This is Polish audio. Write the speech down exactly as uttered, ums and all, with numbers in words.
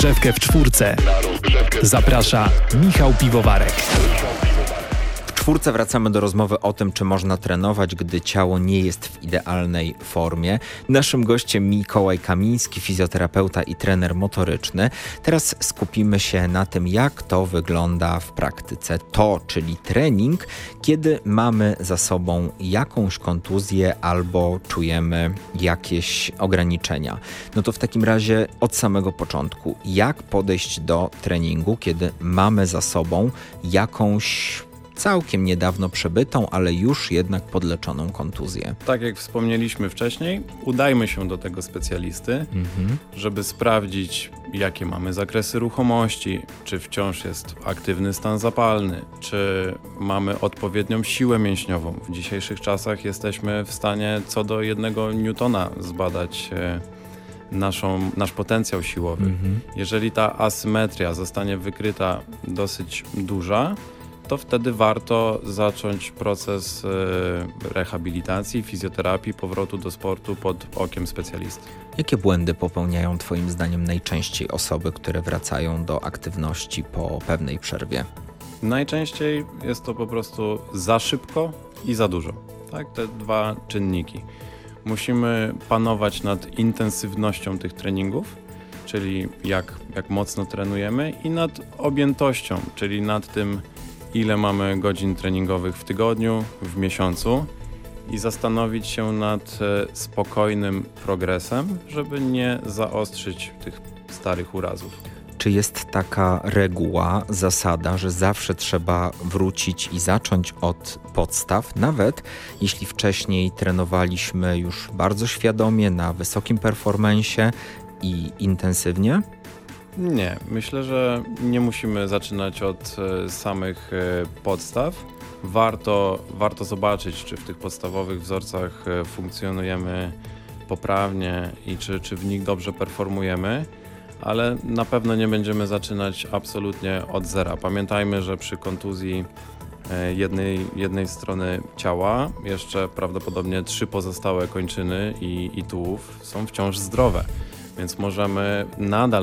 Rozgrzewkę w czwórce. Zaprasza Michał Piwowarek. W czwórce wracamy do rozmowy o tym, czy można trenować, gdy ciało nie jest w idealnej formie. Naszym gościem Mikołaj Kamiński, fizjoterapeuta i trener motoryczny. Teraz skupimy się na tym, jak to wygląda w praktyce. To, czyli trening, kiedy mamy za sobą jakąś kontuzję albo czujemy jakieś ograniczenia. No to w takim razie od samego początku, jak podejść do treningu, kiedy mamy za sobą jakąś całkiem niedawno przebytą, ale już jednak podleczoną kontuzję. Tak jak wspomnieliśmy wcześniej, udajmy się do tego specjalisty, mhm. żeby sprawdzić, jakie mamy zakresy ruchomości, czy wciąż jest aktywny stan zapalny, czy mamy odpowiednią siłę mięśniową. W dzisiejszych czasach jesteśmy w stanie co do jednego newtona zbadać naszą, nasz potencjał siłowy. Mhm. Jeżeli ta asymetria zostanie wykryta dosyć duża, to wtedy warto zacząć proces y, rehabilitacji, fizjoterapii, powrotu do sportu pod okiem specjalisty. Jakie błędy popełniają Twoim zdaniem najczęściej osoby, które wracają do aktywności po pewnej przerwie? Najczęściej jest to po prostu za szybko i za dużo. Tak? Te dwa czynniki. Musimy panować nad intensywnością tych treningów, czyli jak, jak mocno trenujemy, i nad objętością, czyli nad tym, ile mamy godzin treningowych w tygodniu, w miesiącu, i zastanowić się nad spokojnym progresem, żeby nie zaostrzyć tych starych urazów. Czy jest taka reguła, zasada, że zawsze trzeba wrócić i zacząć od podstaw, nawet jeśli wcześniej trenowaliśmy już bardzo świadomie, na wysokim performance'ie i intensywnie? Nie, myślę, że nie musimy zaczynać od e, samych e, podstaw. Warto, warto zobaczyć, czy w tych podstawowych wzorcach e, funkcjonujemy poprawnie i czy, czy w nich dobrze performujemy, ale na pewno nie będziemy zaczynać absolutnie od zera. Pamiętajmy, że przy kontuzji e, jednej, jednej strony ciała jeszcze prawdopodobnie trzy pozostałe kończyny i, i tułów są wciąż zdrowe, więc możemy nadal